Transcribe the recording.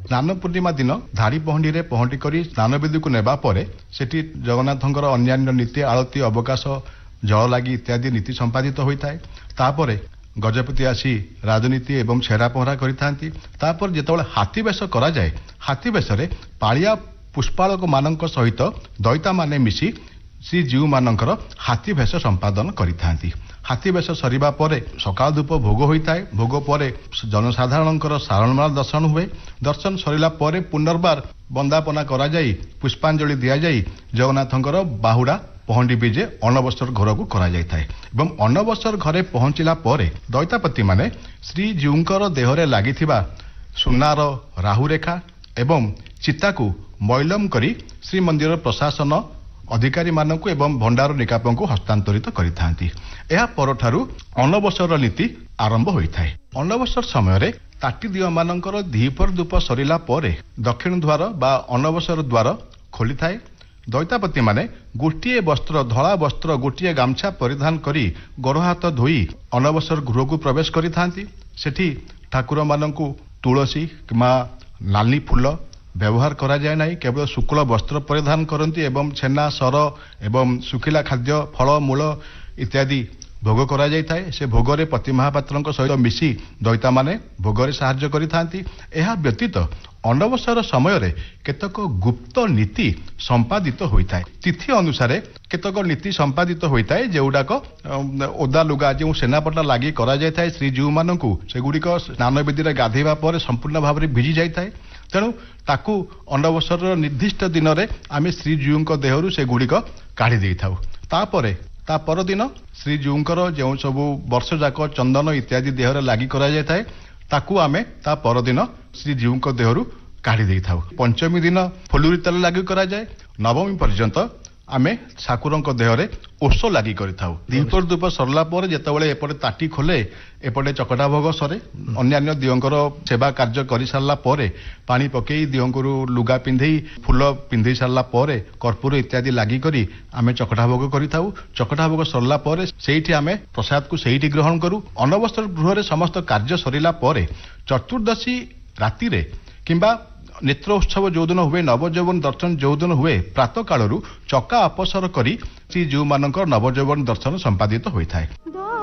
ସ୍ନାନ ପୂର୍ଣ୍ଣିମା ଦିନ ଧାଡ଼ି ପହଣ୍ଡିରେ ପହଣ୍ଡି କରି ସ୍ନାନବେଦୀକୁ ନେବା ପରେ ସେଠି ଜଗନ୍ନାଥଙ୍କର ଅନ୍ୟାନ୍ୟ ନୀତି ଆଳତି ଅବକାଶ ଜଳ ଲାଗି ଇତ୍ୟାଦି ନୀତି ସମ୍ପାଦିତ ହୋଇଥାଏ। ତାପରେ ଗଜପତି ଆସି ରାଜନୀତି ଏବଂ ଛେରା ପହଁରା କରିଥାନ୍ତି। ତାପରେ ଯେତେବେଳେ ହାତୀ ବେଶ କରାଯାଏ, ହାତୀ ବେଶରେ ପାଳିଆ ପୁଷ୍ପାଳକ ମାନଙ୍କ ସହିତ ଦଇତାମାନେ ମିଶି ଶ୍ରୀଜୀଉମାନଙ୍କର ହାତୀ ବେଶ ସମ୍ପାଦନ କରିଥାନ୍ତି। ହାତୀ ବେଶ ସରିବା ପରେ ସକାଳ ଧୂପ ଭୋଗ ହୋଇଥାଏ। ଭୋଗ ପରେ ଜନସାଧାରଣଙ୍କର ସାରଣମାଳ ଦର୍ଶନ ହୁଏ। ଦର୍ଶନ ସରିଲା ପରେ ପୁନର୍ବାର ବନ୍ଦାପନା କରାଯାଇ ପୁଷ୍ପାଞ୍ଜଳି ଦିଆଯାଇ ଜଗନ୍ନାଥଙ୍କର ବାହୁଡା ପହଣ୍ଡି ବିଜେ ଅନବସର ଘରକୁ କରାଯାଇଥାଏ ଏବଂ ଅନବସର ଘରେ ପହଞ୍ଚିଲା ପରେ ଦଇତାପତିମାନେ ଶ୍ରୀଜୀଉଙ୍କର ଦେହରେ ଲାଗିଥିବା ସୁନାର ରାହୁରେଖା ଏବଂ ଚିତାକୁ ମଇଲମ କରି ଶ୍ରୀମନ୍ଦିର ପ୍ରଶାସନ ଅଧିକାରୀମାନଙ୍କୁ ଏବଂ ଭଣ୍ଡାର ନିକାପଙ୍କୁ ହସ୍ତାନ୍ତରିତ କରିଥାନ୍ତି। ଏହା ପରଠାରୁ ଅନବସର ନୀତି ଆରମ୍ଭ ହୋଇଥାଏ। ଅନବସର ସମୟରେ ତାଟି ଦିଅମାନଙ୍କର ଦ୍ୱିପହର ଧୂପ ସରିଲା ପରେ ଦକ୍ଷିଣ ଦ୍ୱାର ବା ଅନବସର ଦ୍ୱାର ଖୋଲିଥାଏ। ଦଇତାପତିମାନେ ଗୋଟିଏ ବସ୍ତ୍ର ଧଳା ବସ୍ତ୍ର ଗୋଟିଏ ଗାମଛା ପରିଧାନ କରି ଗୋଡ଼ ହାତ ଧୋଇ ଅନବସର ଗୃହକୁ ପ୍ରବେଶ କରିଥାନ୍ତି। ସେଠି ଠାକୁରମାନଙ୍କୁ ତୁଳସୀ କିମ୍ବା ନାଲି ଫୁଲ ବ୍ୟବହାର କରାଯାଏ ନାହିଁ। କେବଳ ଶୁକ୍ଳ ବସ୍ତ୍ର ପରିଧାନ କରନ୍ତି ଏବଂ ଛେନା ସର ଏବଂ ଶୁଖିଲା ଖାଦ୍ୟ ଫଳ ମୂଳ ଇତ୍ୟାଦି ଭୋଗ କରାଯାଇଥାଏ। ସେ ଭୋଗରେ ପତି ମହାପାତ୍ରଙ୍କ ସହିତ ମିଶି ଦଇତାମାନେ ଭୋଗରେ ସାହାଯ୍ୟ କରିଥାନ୍ତି। ଏହା ବ୍ୟତୀତ ଅନବସର ସମୟରେ କେତେକ ଗୁପ୍ତ ନୀତି ସମ୍ପାଦିତ ହୋଇଥାଏ। ତିଥି ଅନୁସାରେ କେତେକ ନୀତି ସମ୍ପାଦିତ ହୋଇଥାଏ, ଯେଉଁଗୁଡାକ ଓଦା ଲୁଗା ଯେଉଁ ସେନାପଟା ଲାଗି କରାଯାଇଥାଏ ଶ୍ରୀଜୀଉମାନଙ୍କୁ, ସେଗୁଡ଼ିକ ସ୍ନାନବେଦୀରେ ଗାଧେଇବା ପରେ ସମ୍ପୂର୍ଣ୍ଣ ଭାବରେ ଭିଜି ଯାଇଥାଏ। ତେଣୁ ତାକୁ ଅନବସରର ନିର୍ଦ୍ଦିଷ୍ଟ ଦିନରେ ଆମେ ଶ୍ରୀଜୀଉଙ୍କ ଦେହରୁ ସେଗୁଡ଼ିକ କାଢି ଦେଇଥାଉ। ତାପରେ ତା ପରଦିନ ଶ୍ରୀଜୀଉଙ୍କର ଯେଉଁ ସବୁ ବର୍ଷ ଯାକ ଚନ୍ଦନ ଇତ୍ୟାଦି ଦେହରେ ଲାଗି କରାଯାଇଥାଏ, ତାକୁ ଆମେ ତା ପରଦିନ ଶ୍ରୀଜୀଉଙ୍କ ଦେହରୁ କାଢି ଦେଇଥାଉ। ପଞ୍ଚମୀ ଦିନ ଫୁଲୁରି ତେଲ ଲାଗି କରାଯାଏ। ନବମୀ ପର୍ଯ୍ୟନ୍ତ ଆମେ ଠାକୁରଙ୍କ ଦେହରେ ଓଷ ଲାଗି କରିଥାଉ। ଦ୍ୱିପହର ଧୂପ ସରିଲା ପରେ ଯେତେବେଳେ ଏପଟେ ତାଟି ଖୋଲେ, ଏପଟେ ଚକଟା ଭୋଗ ସରେ, ଅନ୍ୟାନ୍ୟ ଦିଅଙ୍କର ସେବା କାର୍ଯ୍ୟ କରିସାରିଲା ପରେ ପାଣି ପକେଇ ଦିଅଙ୍କରୁ ଲୁଗା ପିନ୍ଧେଇ ଫୁଲ ପିନ୍ଧେଇ ସାରିଲା ପରେ କର୍ପୂର ଇତ୍ୟାଦି ଲାଗି କରି ଆମେ ଚକଟା ଭୋଗ କରିଥାଉ। ଚକଟା ଭୋଗ ସରିଲା ପରେ ସେଇଠି ଆମେ ପ୍ରସାଦକୁ ସେଇଠି ଗ୍ରହଣ କରୁ। ଅନବସର ଗୃହରେ ସମସ୍ତ କାର୍ଯ୍ୟ ସରିଲା ପରେ ଚତୁର୍ଦ୍ଦଶୀ ରାତିରେ କିମ୍ବା ନେତ୍ର ଉତ୍ସବ ଯୋଉଦିନ ହୁଏ, ନବଯୌବନ ଦର୍ଶନ ଯୋଉଦିନ ହୁଏ, ପ୍ରାତଃ କାଳରୁ ଚକା ଅପସର କରି ଶ୍ରୀଜୀଉମାନଙ୍କର ନବଯୌବନ ଦର୍ଶନ ସମ୍ପାଦିତ ହୋଇଥାଏ।